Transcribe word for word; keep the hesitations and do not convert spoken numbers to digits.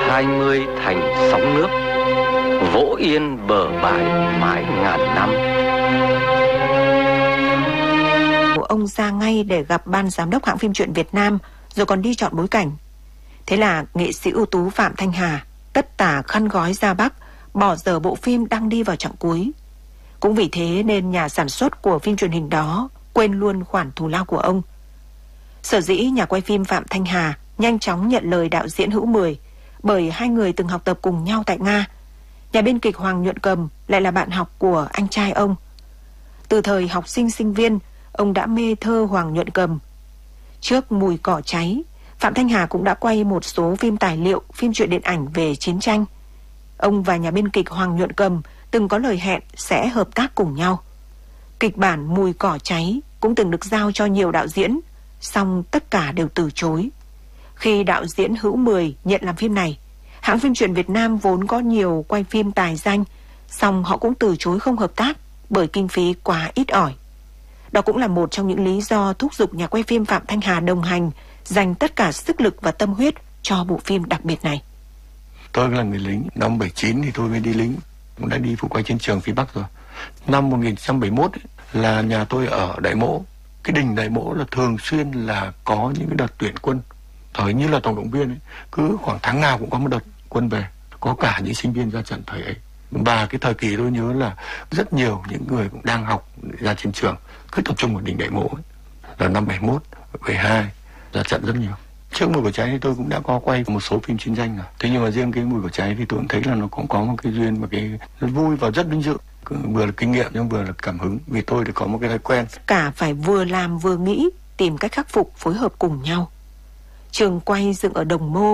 hai mươi thành sóng nước, vỗ yên bờ bãi mãi ngàn năm. Ông ra ngay để gặp ban giám đốc hãng phim truyện Việt Nam, rồi còn đi chọn bối cảnh. Thế là nghệ sĩ ưu tú Phạm Thanh Hà tất tả khăn gói ra Bắc, bỏ dở bộ phim đang đi vào chặng cuối. Cũng vì thế nên nhà sản xuất của phim truyền hình đó quên luôn khoản thù lao của ông. Sở dĩ nhà quay phim Phạm Thanh Hà nhanh chóng nhận lời đạo diễn Hữu Mười, bởi hai người từng học tập cùng nhau tại Nga. Nhà biên kịch Hoàng Nhuận Cầm lại là bạn học của anh trai ông. Từ thời học sinh sinh viên, ông đã mê thơ Hoàng Nhuận Cầm. Trước Mùi Cỏ Cháy, Phạm Thanh Hà cũng đã quay một số phim tài liệu, phim truyện điện ảnh về chiến tranh. Ông và nhà biên kịch Hoàng Nhuận Cầm từng có lời hẹn sẽ hợp tác cùng nhau. Kịch bản Mùi Cỏ Cháy cũng từng được giao cho nhiều đạo diễn, song tất cả đều từ chối. Khi đạo diễn Hữu Mười nhận làm phim này, hãng phim truyện Việt Nam vốn có nhiều quay phim tài danh, song họ cũng từ chối không hợp tác bởi kinh phí quá ít ỏi. Đó cũng là một trong những lý do thúc giục nhà quay phim Phạm Thanh Hà đồng hành, dành tất cả sức lực và tâm huyết cho bộ phim đặc biệt này. Tôi là người lính, năm bảy chín thì tôi mới đi lính, cũng đã đi phụ quay chiến trường phía Bắc rồi. Năm một nghìn chín trăm bảy mươi mốt ấy, là nhà tôi ở Đại Mỗ. Cái đình Đại Mỗ là thường xuyên là có những cái đợt tuyển quân. Thời như là tổng động viên ấy, cứ khoảng tháng nào cũng có một đợt quân về. Có cả những sinh viên ra trận thời ấy. Và cái thời kỳ tôi nhớ là rất nhiều những người cũng đang học ra chiến trường cứ tập trung ở đình Đại Mỗ ấy. Là năm bảy mốt, bảy hai ra trận rất nhiều. Trước Mùi Cỏ Cháy thì tôi cũng đã có quay một số phim chiến tranh rồi. Thế nhưng mà riêng cái Mùi Cỏ Cháy thì tôi cũng thấy là nó cũng có một cái duyên và cái rất vui và rất vinh dự. Vừa là kinh nghiệm nhưng vừa là cảm hứng. Vì tôi thì có một cái thói quen cả phải vừa làm vừa nghĩ, tìm cách khắc phục, phối hợp cùng nhau. Trường quay dựng ở Đồng Mô